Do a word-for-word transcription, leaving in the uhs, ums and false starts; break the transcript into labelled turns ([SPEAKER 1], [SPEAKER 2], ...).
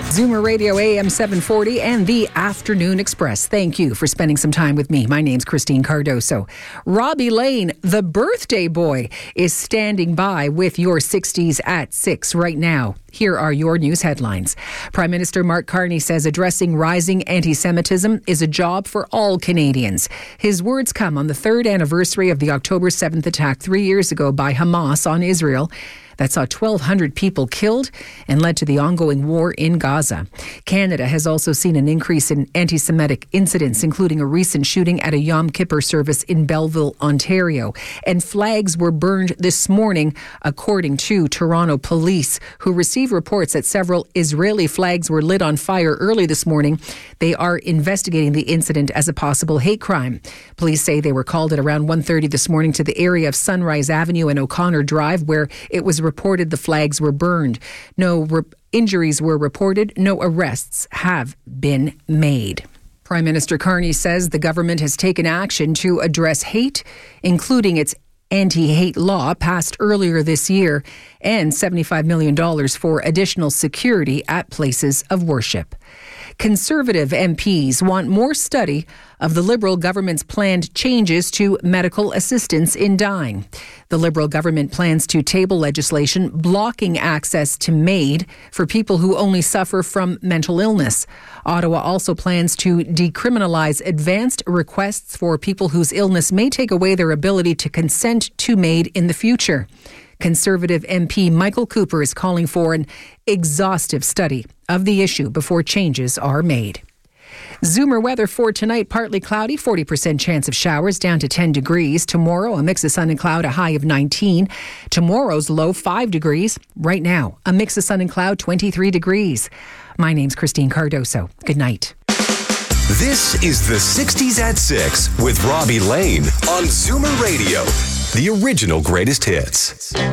[SPEAKER 1] Zoomer Radio A M seven forty and the Afternoon Express. Thank you for spending some time with me. My name's Christine Cardoso. Robbie Lane, the birthday boy, is standing by with your sixties at six right now. Here are your news headlines. Prime Minister Mark Carney says addressing rising anti-Semitism is a job for all Canadians. His words come on the third anniversary of the October seventh attack three years ago by Hamas on Israel that saw twelve hundred people killed and led to the ongoing war in Gaza. Canada has also seen an increase in anti-Semitic incidents, including a recent shooting at a Yom Kippur service in Belleville, Ontario. And flags were burned this morning, according to Toronto police, who received reports that several Israeli flags were lit on fire early this morning. They are investigating the incident as a possible hate crime. Police say they were called at around one thirty this morning to the area of Sunrise Avenue and O'Connor Drive, where it was reported the flags were burned. No re- injuries were reported. No arrests have been made. Prime Minister Carney says the government has taken action to address hate, including its anti-hate law passed earlier this year and seventy-five million dollars for additional security at places of worship. Conservative M Ps want more study of the Liberal government's planned changes to medical assistance in dying. The Liberal government plans to table legislation blocking access to MAID for people who only suffer from mental illness. Ottawa also plans to decriminalize advanced requests for people whose illness may take away their ability to consent to MAID in the future. Conservative M P Michael Cooper is calling for an exhaustive study of the issue before changes are made. Zoomer weather for tonight, partly cloudy, forty percent chance of showers, down to ten degrees. Tomorrow, a mix of sun and cloud, a high of nineteen. Tomorrow's low, five degrees. Right now, a mix of sun and cloud, twenty-three degrees. My name's Christine Cardoso. Good night.
[SPEAKER 2] This is the sixties at six with Robbie Lane on Zoomer Radio, the original greatest hits.